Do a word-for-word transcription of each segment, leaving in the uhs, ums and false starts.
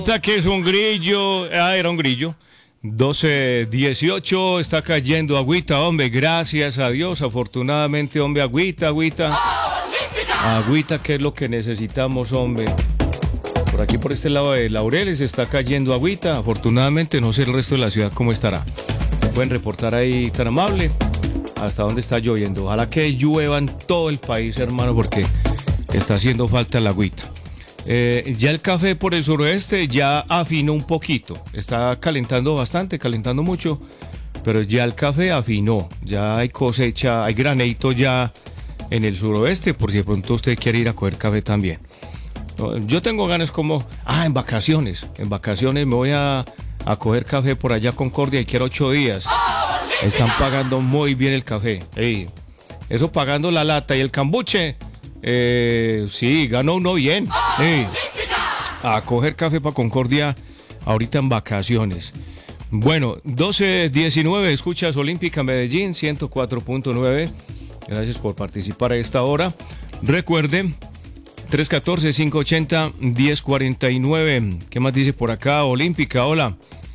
Que es un grillo, ah, era un grillo. doce dieciocho, está cayendo agüita, hombre, gracias a Dios, afortunadamente, hombre, agüita, agüita. Agüita, que es lo que necesitamos, hombre. Por aquí, por este lado de Laureles, está cayendo agüita, afortunadamente, no sé el resto de la ciudad cómo estará. Pueden reportar ahí, tan amable, hasta dónde está lloviendo. Ojalá que llueva en todo el país, hermano, porque está haciendo falta el agüita. Eh, ya el café por el suroeste ya afinó un poquito, está calentando bastante, calentando mucho, pero ya el café afinó, ya hay cosecha, hay granito ya en el suroeste, por si de pronto usted quiere ir a coger café también. Yo tengo ganas como, ah, en vacaciones, en vacaciones me voy a, a coger café por allá a Concordia y quiero ocho días, están pagando muy bien el café, hey, eso pagando la lata y el cambuche. Eh, sí, ganó uno bien. Sí. A coger café para Concordia ahorita en vacaciones. Bueno, doce diecinueve, escuchas Olímpica Medellín ciento cuatro punto nueve. Gracias por participar a esta hora. Recuerden, tres uno cuatro, cinco ocho cero, uno cero cuatro nueve. ¿Qué más dice por acá? Olímpica, hola.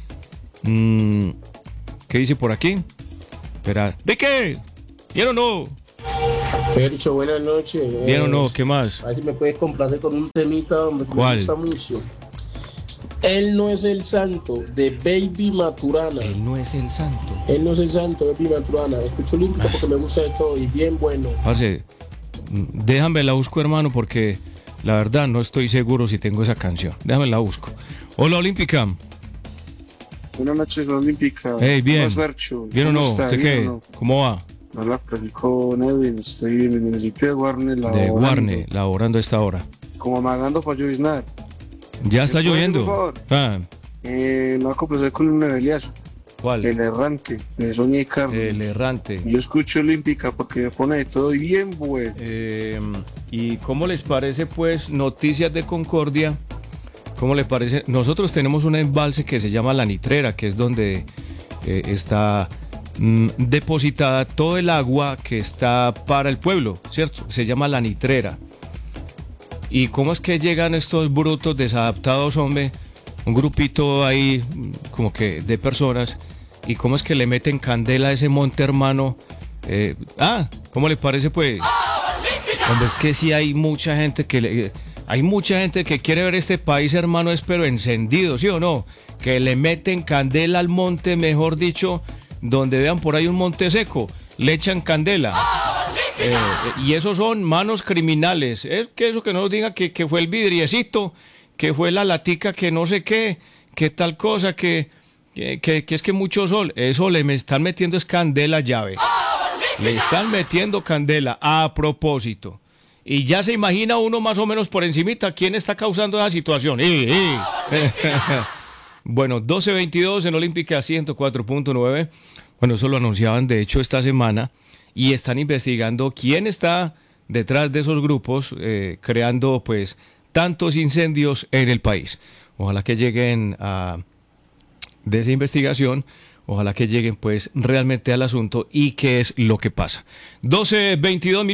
Mm, ¿Qué dice por aquí? Espera. ¿De qué? ¿Bien o no? Fercho, buenas noches. ¿Bien o no? ¿Qué más? A ver si me puedes complacer con un temita donde ¿Cuál? Me gusta mucho. Él no es el santo, de Baby Maturana. Él no es el santo. Él no es el santo, de Baby Maturana. Escucho Olímpica porque me gusta de todo y bien bueno. Parce, déjame la busco, hermano, porque la verdad no estoy seguro si tengo esa canción. Déjame la busco. Hola, Olímpica. Buenas noches, Olímpica. Hey, bien. ¿Cómo es, Fercho? ¿Bien o no? ¿Cómo está? ¿Usted qué? No? ¿Cómo va? Hola, predico Edwin, estoy en el municipio de Guarne, laborando. De Guarne, laborando a esta hora. Como amagando para lloviznar. ¿Ya está lloviendo? Por favor? Ah, Eh, no complacer con un Elias. ¿cuál? El errante, de Soña y Carlos. El errante. Yo escucho Olímpica porque me pone de todo y bien bueno. Eh, ¿Y cómo les parece, pues, Noticias de Concordia? ¿Cómo les parece? Nosotros tenemos un embalse que se llama La Nitrera, que es donde eh, está mm, depositada todo el agua que está para el pueblo, ¿cierto? Se llama La Nitrera. ¿Y cómo es que llegan estos brutos desadaptados, hombre? Un grupito ahí, como que de personas, ¿y cómo es que le meten candela a ese monte, hermano? Eh, ah, ¿cómo le parece, pues? Hombre, es que sí hay mucha gente que le... Hay mucha gente que quiere ver este país, hermano, es pero encendido, ¿sí o no? Que le meten candela al monte, mejor dicho, donde vean por ahí un monte seco, le echan candela. Eh, y esos son manos criminales. Es que eso que no nos diga que, que fue el vidriecito, que fue la latica, que no sé qué, que tal cosa, que, que, que, que es que mucho sol. Eso le me están metiendo es candela llave. Le están metiendo candela a propósito. Y ya se imagina uno más o menos por encimita quién está causando esa situación. ¡Eh, eh! Bueno, doce veintidós en Olímpica ciento cuatro punto nueve. Bueno, eso lo anunciaban de hecho esta semana y están investigando quién está detrás de esos grupos eh, creando pues tantos incendios en el país. Ojalá que lleguen a de esa investigación, ojalá que lleguen pues realmente al asunto y qué es lo que pasa. doce veintidós minutos.